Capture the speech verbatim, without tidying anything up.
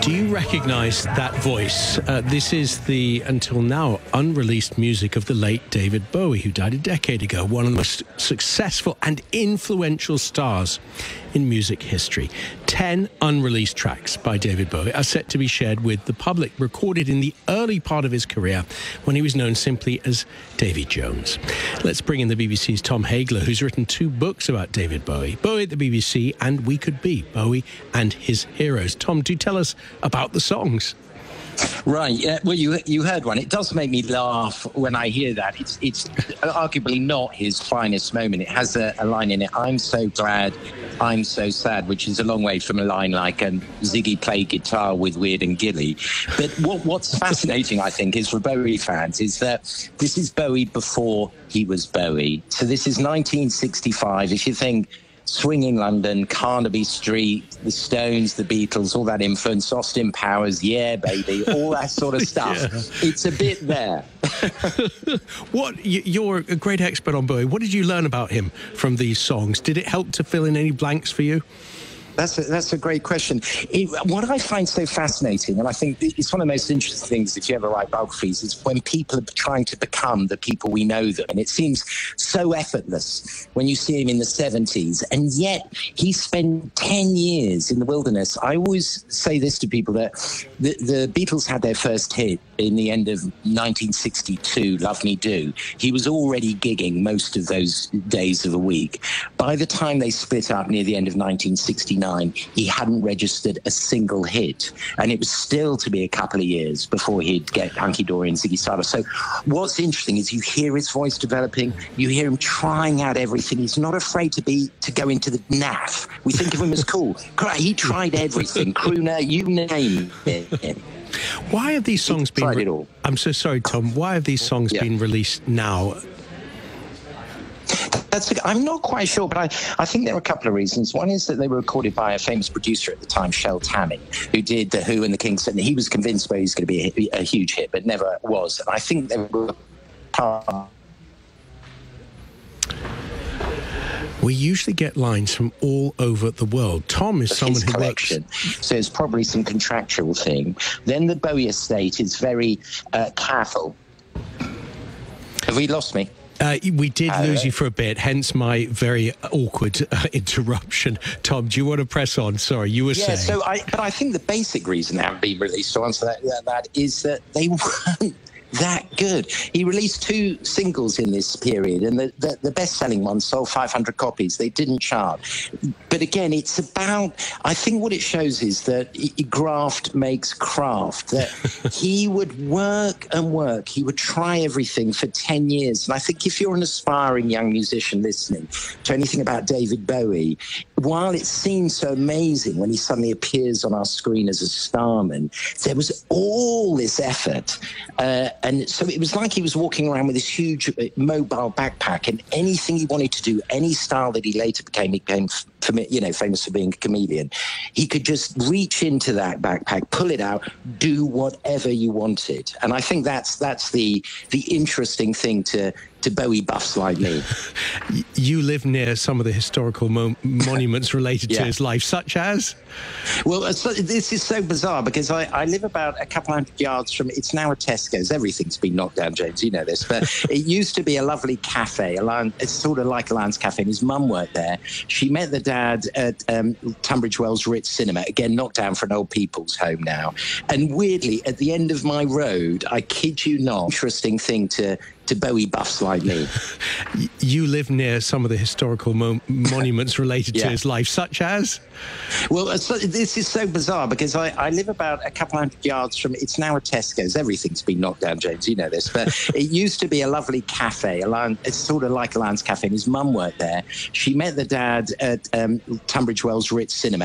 Do you recognise that voice? Uh, this is the, until now, unreleased music of the late David Bowie, who died a decade ago, one of the most successful and influential stars in music history. Ten unreleased tracks by David Bowie are set to be shared with the public, recorded in the early part of his career when he was known simply as Davy Jones. Let's bring in the B B C's Tom Hagler, who's written two books about David Bowie, Bowie at the B B C and We Could Be, Bowie and His Heroes. Tom, do tell us about the songs. Right. Yeah. Well, you you heard one. It does make me laugh when I hear that. It's it's arguably not his finest moment. It has a, a line in it. I'm so glad, I'm so sad, which is a long way from a line like um, Ziggy played guitar with Weird and Gilly. But what what's fascinating, I think, is for Bowie fans, is that this is Bowie before he was Bowie. So this is nineteen sixty-five. If you think swinging London, Carnaby Street, the Stones, the Beatles, all that influence, Austin Powers, yeah, baby, all that sort of stuff. Yeah. It's a bit there. What, you're a great expert on Bowie. What did you learn about him from these songs? Did it help to fill in any blanks for you? That's a, that's a great question. It, what I find so fascinating, and I think it's one of the most interesting things if you ever write biographies, is when people are trying to become the people we know them. And it seems so effortless when you see him in the seventies. And yet he spent ten years in the wilderness. I always say this to people, that the, the Beatles had their first hit in the end of nineteen sixty-two, Love Me Do. He was already gigging most of those days of the week. By the time they split up near the end of nineteen sixty-nine, he hadn't registered a single hit, and it was still to be a couple of years before he'd get Hunky Dory and Ziggy Stardust. So what's interesting is you hear his voice developing, you hear him trying out everything. He's not afraid to be to go into the naff. We think of him as cool. He tried everything, crooner, you name it. Why have these songs been? Tried it all. I'm so sorry, Tom. Why have these songs yeah. been released now? That's a, I'm not quite sure, but I, I think there are a couple of reasons. One is that they were recorded by a famous producer at the time, Shel Tammy, who did The Who and the Kings, and he was convinced that he was going to be a, a huge hit, but never was. And I think they were part. We usually get lines from all over the world. Tom is someone who collection. works... So it's probably some contractual thing. Then the Bowie estate is very uh, careful. Have we lost me? Uh, we did uh, lose you for a bit, hence my very awkward uh, interruption. Tom, do you want to press on? Sorry, you were yeah, saying... Yeah, so I, but I think the basic reason they haven't been released, to answer that, that, that is that they weren't that good. He released two singles in this period, and the, the, the best-selling one sold five hundred copies. They didn't chart. But again, it's about, I think what it shows is that graft makes craft, that he would work and work. He would try everything for ten years. And I think if you're an aspiring young musician listening to anything about David Bowie, while it seems so amazing when he suddenly appears on our screen as a starman, there was all this effort. Uh, and so it was like he was walking around with this huge mobile backpack, and anything he wanted to do, any style that he later became, he became you know, famous for being a comedian. He could just reach into that backpack, pull it out, do whatever you wanted. And I think that's that's the the interesting thing to to Bowie buffs like me. You live near some of the historical mo monuments related yeah. to his life, such as? Well, so this is so bizarre because I, I live about a couple hundred yards from, it's now a Tesco's. Everything's been knocked down, James, you know this. But it used to be a lovely cafe. A Lion, it's sort of like a Lions Cafe, and his mum worked there. She met the dad at um, Tunbridge Wells Ritz Cinema, again, knocked down for an old people's home now. And weirdly, at the end of my road, I kid you not, interesting thing to to Bowie buffs like me. You live near some of the historical mo monuments related yeah. to his life, such as? Well, so this is so bizarre because I, I live about a couple hundred yards from, it's now a Tesco's. Everything's been knocked down, James, you know this. But it used to be a lovely cafe. A Lion, it's sort of like a Lions Cafe, and his mum worked there. She met the dad at um, Tunbridge Wells Ritz Cinema.